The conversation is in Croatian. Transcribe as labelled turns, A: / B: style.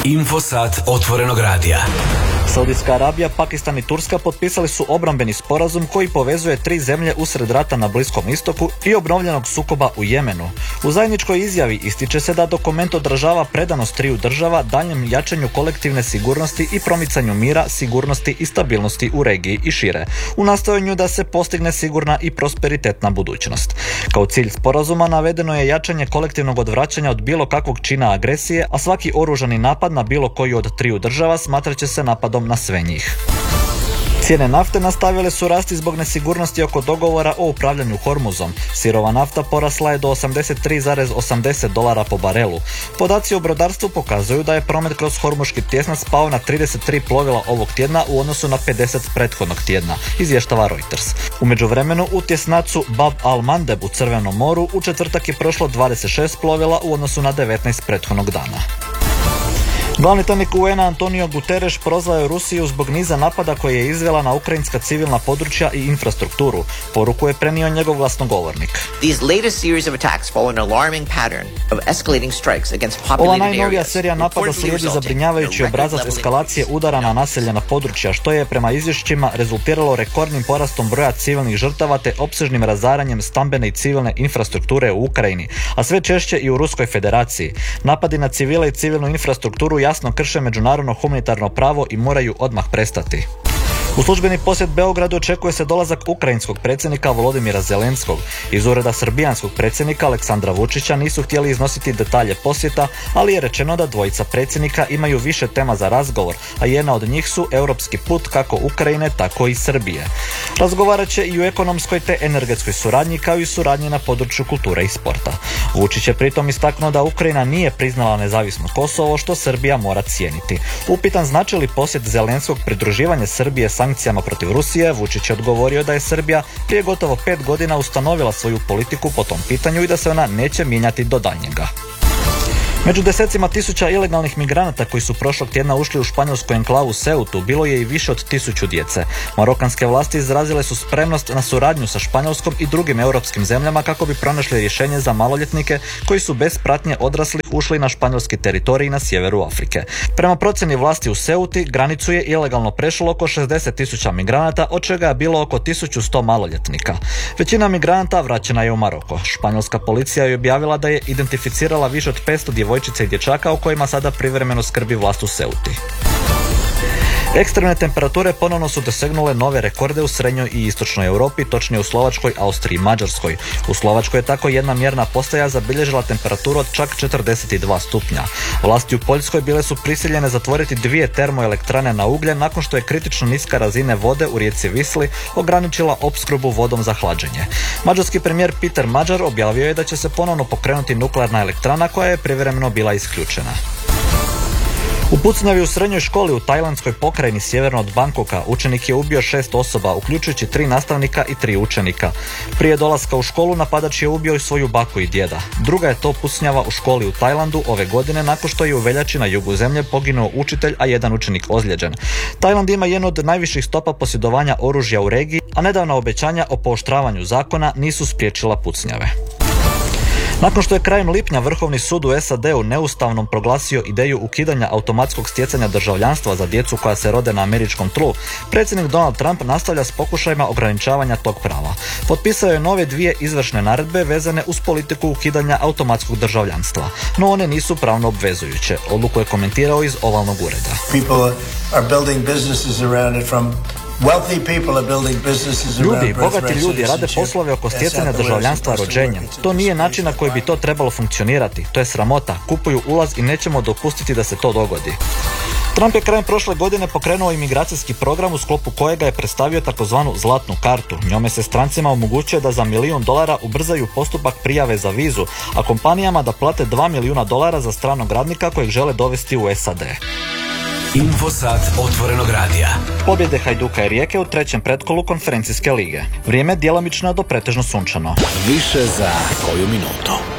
A: Infosat otvorenog radija.
B: Saudijska Arabija, Pakistan i Turska potpisali su obrambeni sporazum koji povezuje 3 zemlje usred rata na Bliskom istoku i obnovljenog sukoba u Jemenu. U zajedničkoj izjavi ističe se da dokument odražava predanost triju država daljem jačanju kolektivne sigurnosti i promicanju mira, sigurnosti i stabilnosti u regiji i šire, u nastojanju da se postigne sigurna i prosperitetna budućnost. Kao cilj sporazuma navedeno je jačanje kolektivnog odvraćanja od bilo kakvog čina agresije, a svaki oružani napad na bilo koju od triju država smatrat će se napadom na sve njih. Cijene nafte nastavile su rasti zbog nesigurnosti oko dogovora o upravljanju Hormuzom. Sirova nafta porasla je do $83,80 po barelu. Podaci o brodarstvu pokazuju da je promet kroz Hormuški tjesnac pao na 33 plovila ovog tjedna u odnosu na 50 prethodnog tjedna, izvještava Reuters. U međuvremenu u tjesnacu Bab al-Mandeb u Crvenom moru u četvrtak je prošlo 26 plovila u odnosu na 19 prethodnog dana. Glavni tajnik UN-a Antonio Guterres prozvao je Rusiju zbog niza napada koje je izvela na ukrajinska civilna područja i infrastrukturu. Poruku je prenio njegov glasnogovornik. Ova najnovija serija napada slijedi zabrinjavajući obrazac eskalacije udara na naseljena područja, što je prema izvješćima rezultiralo rekordnim porastom broja civilnih žrtava te opsežnim razaranjem stambene i civilne infrastrukture u Ukrajini, a sve češće i u Ruskoj federaciji. Napadi na civile i civilnu infrastrukturu jasno krše međunarodno humanitarno pravo i moraju odmah prestati. U službeni posjet Beogradu očekuje se dolazak ukrajinskog predsjednika Volodimira Zelenskog. Iz ureda srbijanskog predsjednika Aleksandra Vučića nisu htjeli iznositi detalje posjeta, ali je rečeno da dvojica predsjednika imaju više tema za razgovor, a jedna od njih su europski put kako Ukrajine, tako i Srbije. Razgovarat će i u ekonomskoj te energetskoj suradnji, kao i suradnji na području kulture i sporta. Vučić je pritom istaknuo da Ukrajina nije priznala nezavisno Kosovo, što Srbija mora cijeniti. Upitan znači li posjet Zelenskog pridruživanje Srbije sankcijama protiv Rusije, Vučić je odgovorio da je Srbija prije gotovo 5 godina ustanovila svoju politiku po tom pitanju i da se ona neće mijenjati do daljnjega. Među desecima tisuća ilegalnih migranata koji su prošlog tjedna ušli u španjolsku enklavu Ceutu bilo je i više od 1000 djece. Marokanske vlasti izrazile su spremnost na suradnju sa Španjolskom i drugim europskim zemljama kako bi pronašli rješenje za maloljetnike koji su bez pratnje odraslih ušli na španjolski teritorij na sjeveru Afrike. Prema procjeni vlasti u Ceuti, granicu je ilegalno prešlo oko 60.000 migranata, od čega je bilo oko 1100 maloljetnika. Većina migranata vraćena je u Maroko. Španjolska policija je objavila da je identificirala više od 500 djevojčica i dječaka o kojima sada privremeno skrbi vlast u Ceuti. Ekstremne temperature ponovno su dosegnule nove rekorde u srednjoj i istočnoj Europi, točnije u Slovačkoj, Austriji i Mađarskoj. U Slovačkoj je tako jedna mjerna postaja zabilježila temperaturu od čak 42 stupnja. Vlasti u Poljskoj bile su prisiljene zatvoriti 2 termoelektrane na ugljen nakon što je kritično niska razina vode u rijeci Visli ograničila opskrbu vodom za hlađenje. Mađarski premijer Peter Magyar objavio je da će se ponovno pokrenuti nuklearna elektrana koja je privremeno bila isključena. U pucnjavi u srednjoj školi u tajlandskoj pokrajini sjeverno od Bangkoka učenik je ubio 6 osoba, uključujući 3 nastavnika i 3 učenika. Prije dolaska u školu napadač je ubio i svoju baku i djeda. Druga je to pucnjava u školi u Tajlandu ove godine nakon što je u veljači na jugu zemlje poginuo učitelj, a jedan učenik ozlijeđen. Tajland ima jednu od najviših stopa posjedovanja oružja u regiji, a nedavna obećanja o pooštravanju zakona nisu spriječila pucnjave. Nakon što je krajem lipnja Vrhovni sud u SAD-u neustavnom proglasio ideju ukidanja automatskog stjecanja državljanstva za djecu koja se rode na američkom tlu, predsjednik Donald Trump nastavlja s pokušajima ograničavanja tog prava. Potpisao je nove 2 izvršne naredbe vezane uz politiku ukidanja automatskog državljanstva, no one nisu pravno obvezujuće. Odluku je komentirao iz Ovalnog ureda. Ljudi, bogati ljudi rade poslove oko stjecanja državljanstva rođenjem. To nije način na koji bi to trebalo funkcionirati. To je sramota. Kupuju ulaz i nećemo dopustiti da se to dogodi. Trump je krajem prošle godine pokrenuo imigracijski program u sklopu kojega je predstavio takozvanu zlatnu kartu. Njome se strancima omogućuje da za $1 milijun ubrzaju postupak prijave za vizu, a kompanijama da plate $2 milijuna za stranog radnika kojeg žele dovesti u SAD.
A: Infosat otvorenog radija.
B: Pobjede Hajduka i Rijeke u 3. pretkolu konferencijske lige. Vrijeme djelomično do pretežno sunčano.
A: Više za koju minutu.